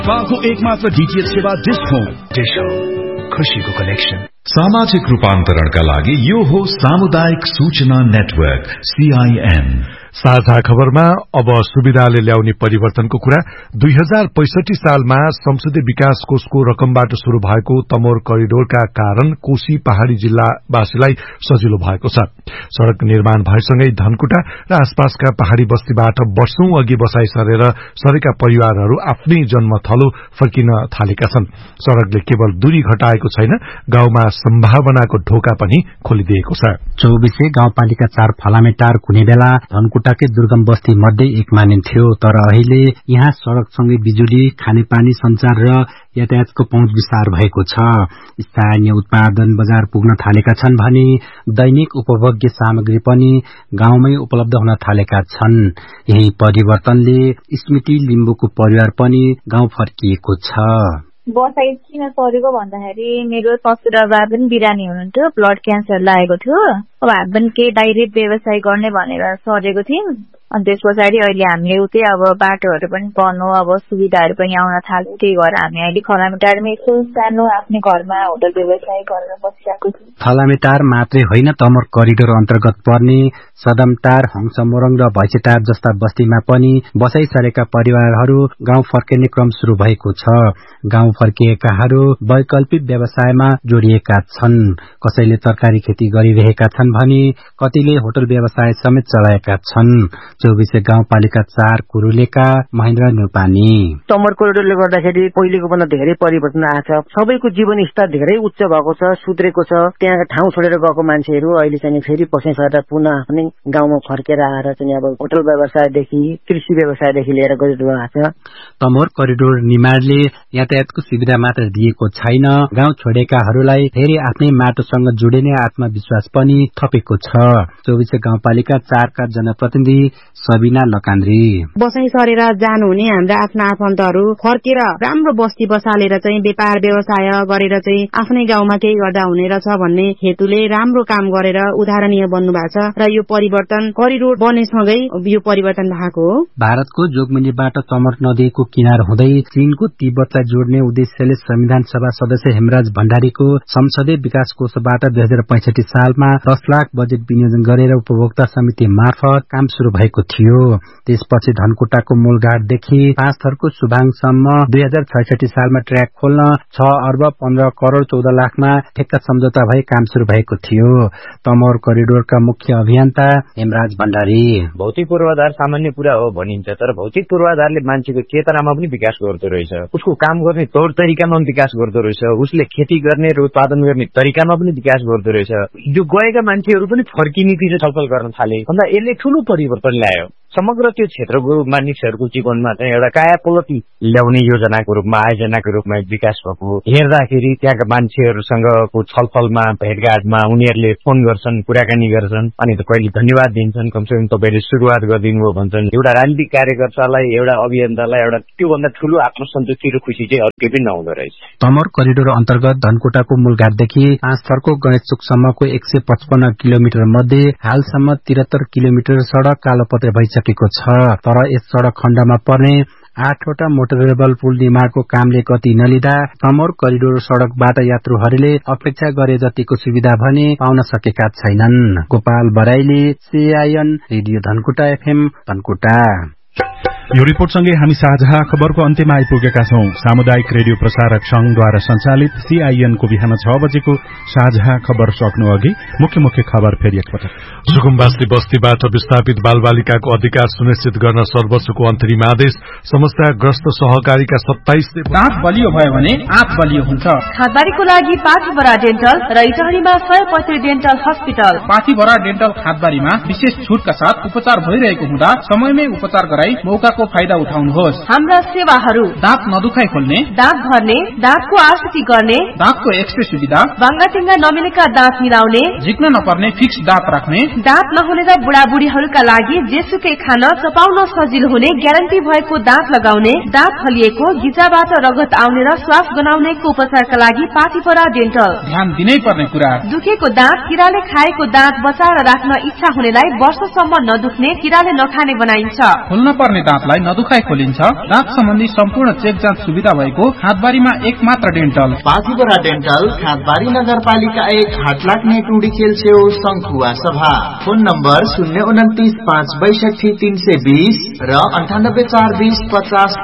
को एकमात्र डीटीएच सेवा डिश होम खुशीको कनेक्सन। सामाजिक रूपान्तरणका लागि यो हो सामुदायिक सूचना नेटवर्क CIN। साझा खबरमा अब सुविधाले ल्याउने परिवर्तनको कुरा। 2065 सालमा संसदीय विकास कोषको रकमबाट शुरू भएको तमोर करिडोरका कारण कोशी पहाड़ी जिल्लावासीलाई सजिलो भएको छ। सड़क निर्माण भएसँगै धनकुटा र आसपासका पहाड़ी बस्तीबाट वर्षौं अघि बसाई सरेका परिवारहरू आफ्नै जन्मथलो फर्किन थालेका छन्। सड़कले केवल दूरी घटाएको छैन, गाउँमा सम्भावनाको ढोका पनि खोलिदिएको छ। चौबिसे गाउँपालिका 4 फलामेटार कुनै बेला धनकुटाकै दुर्गम बस्ती मध्ये एक मानिन्थ्यो, तर अहिले यहाँ सड़कसँगै बिजुली, खानेपानी, संचार र यातायातको पहुँच विस्तार भएको छ। स्थानीय उत्पादन बजार पुग्न थालेका छन् भने दैनिक उपभोग्य सामग्री पनि गाउँमै उपलब्ध हुन थालेका छन्। यही परिवर्तनले स्मृति लिम्बुको परिवार पनि गाउँ फर्किएको छ। बसाइ किन सरेको भन्दाखेरि मेरो ससुराबा पनि बिरामी हुनुहुन्थ्यो, ब्लड क्यान्सर लागेको थियो। अब हामी पनि केही डाइरेक्ट व्यवसाय गर्ने भनेर सरेको थियौं। अनि त्यस पछाडि अहिले हामीले उतै अब बाटोहरू पनि बन्नु, अब सुविधाहरू पनि आउन थाल्यो। त्यही भएर हामी अहिले फलामेटारमै यसो सानो आफ्नै घरमा होटल व्यवसाय गरेर बसिरहेको छु। फलामेटार मात्रै होइन, तमोर करिडोर अन्तर्गत पर्ने सदमटार, हंसमोरङ र भैँसेटार जस्ता बस्तीमा पनि बसाई सरेका परिवारहरू गाउँ फर्किने क्रम शुरू भएको छ। गाउँ फर्किएकाहरू वैकल्पिक व्यवसायमा जोडिएका छन्। कसैले तरकारी खेती गरिरहेका छन् भने कतिले होटल व्यवसाय समेत चलाएका छन्। 24 गाउँपालिका 4 कुरुलेका महेन्द्र न्युपानी। तमोर कोरिडोरले गर्दाखेरि पहिलेको भन्दा धेरै परिवर्तन आएको छ। सबैको जीवन स्तर धेरै उच्च भएको छ, सुध्रेको छ। त्यहाँ ठाउँ छोडेर गएको मान्छेहरू अहिले चाहिँ फेरि पछि सरेर पुनः पनि गाउँमा फर्केर आएर चाहिँ अब होटल व्यवसायदेखि कृषि व्यवसायदेखि लिएर गरिरहेको छ। तमोर करिडोर निर्माणले यातायातको सुविधा मात्र दिएको छैन, गाउँ छोडेकाहरूलाई फेरि आफ्नै माटोसँग जोडिने आत्मविश्वास पनि थपेको छ। 24 गाउँपालिका 4 का जनप्रतिनिधि सबिना लकान्द्री। बसाई सरेर जानुहुने हाम्रा आफ्ना आफन्तहरू फर्केर राम्रो बस्ती बसालेर चाहिँ व्यापार व्यवसाय गरेर चाहिँ आफ्नै गाउँमा केही गर्दा हुने रहेछ भन्ने हेतुले राम्रो काम गरेर उदाहरणीय बन्नु भएको छ र यो परिवर्तन करिडोर बनेसँगै यो परिवर्तन भएको हो। भारतको जोगमुनीबाट तमोर नदीको किनार हुँदै चीनको तिब्बतलाई जोड्ने उद्देश्यले संविधान सभा सदस्य हेमराज भण्डारीको संसदीय विकास कोषबाट 2065 सालमा 10 लाख बजेट विनियोजन गरेर उपभोक्ता समिति मार्फत काम शुरू भएको थियो। त्यसपछि धनकुटाको मूलघाटदेखि 5 थरको सुभाङसम्म 2066 सालमा ट्र्याक खोल्न 6 अर्ब 15 करोड़ 14 लाखमा ठेक्का सम्झौता भई काम शुरू भएको थियो। तमोर करिडोरका मुख्य अभियन्ता हेमराज भण्डारी। भौतिक पूर्वाधार सामान्य कुरा हो भनिन्छ, तर भौतिक पूर्वाधारले मान्छेको चेतनामा पनि विकास गर्दो रहेछ, उसको काम गर्ने तौर तरिकामा पनि विकास गर्दो रहेछ, उसले खेती गर्ने र उत्पादन गर्ने तरिकामा पनि विकास गर्दो रहेछ। यो गएका मान्छेहरू पनि फर्किने छलफल गर्न थाले भन्दा यसले ठूलो परिवर्तन ल्यायो। समग्र त्यो क्षेत्रको मानिसहरूको जीवनमा चाहिँ एउटा कायापलटी ल्याउने योजनाको रूपमा, आयोजनाको रूपमा विकास भएको हेर्दाखेरि त्यहाँका मान्छेहरूसँगको छलफलमा, भेटघाटमा उनीहरूले फोन गर्छन्, कुराकानी गर्छन्, अनि त कहिले धन्यवाद दिन्छन्, कमसेकम तपाईँले सुरुवात गरिदिनु भयो भन्छन्। एउटा राजनीतिक कार्यकर्तालाई, एउटा अभियन्तालाई एउटा त्योभन्दा ठूलो आत्मसन्तुष्टि र खुसी चाहिँ अर्कै पनि नहुँदो रहेछ। तमोर करिडोर अन्तर्गत धनकुटाको मूलघाटदेखि 5 थरको गणेशचोकसम्मको 155 किलोमिटर मध्ये हालसम्म 73 किलोमिटर सड़क कालोपत्रे भइसकेको छ। तर यस सड़क खण्डमा पर्ने 8वटा मोटरेबल पुल निर्माणको कामले गति नलिँदा तमोर करिडोर सड़कबाट यात्रुहरूले अपेक्षा गरे जतिको सुविधा भने पाउन सकेका छैनन्। Gopal Baraili, CIN radio Dhankuta FM Dhankuta. यो रिपोर्टसँगै हामी साझा खबरको अन्त्यमा आइपुगेका छौं। सामुदायिक रेडियो प्रसारक संघद्वारा सञ्चालित CIN को बिहान 6 बजेको साझा खबर सक्नु अघि मुख्य खबर फेरि एकपटक। सुकुम्बासी बस्तीबाट विस्थापित बालबालिकाको अधिकार सुनिश्चित गर्न सर्वोच्चको अन्तरिम आदेश। समस्याग्रस्त सहकारीका 27 दाँत बलियो भयो भने आँप बलियो हुन्छ। खादबारीको लागि पाथीभरा डेन्टल र इटहरीमा 100% डेन्टल हस्पिटल। पाथीभरा डेन्टल खादबारीमा विशेष छुटका साथ उपचार भइरहेको हुँदा समयमै उपचार गराई मौकाको फाइदा उठाउनुहोस्। हाम्रा सेवाहरू दाँत नदुखाइ खोल्ने, दाँत भर्ने, दाँतको आरसीटी गर्ने, दाँतको एक्सरे सुविधा, बाङ्गाटिङ्गा नमिलेका दाँत मिलाउने, झिक्न नपर्ने फिक्स दाँत राख्ने, दाँत नहुने र बुढाबुढीहरूका लागि जेसुकै खान चपाउन सजिलो हुने ग्यारेन्टी भएको दाँत लगाउने, दाँत हलिएको, गिजाबाट रगत आउने र श्वास गनाउनेको उपचारका लागि पाथीभरा डेन्टल। ध्यान दिनै पर्ने कुरा, दुखेको दाँत, किराले खाएको दाँत बचाएर राख्न इच्छा हुनेलाई वर्षसम्म नदुख्ने, किराले नखाने बनाइन्छ। खोल्न पर्ने दाँत दाँतलाई नदुखाइ खोलिन्छ। दाँत सम्बन्धी सम्पूर्ण चेक जाँच सुविधा भएको खाँदबारीमा एक मात्र डेन्टल। पाथिभरा डेन्टल, खाँदबारी नगरपालिका 1, हाटलाग्ने टुडीखेल छेउ संखुवा सभा। फोन नम्बर 029 562 320 र 98 420 50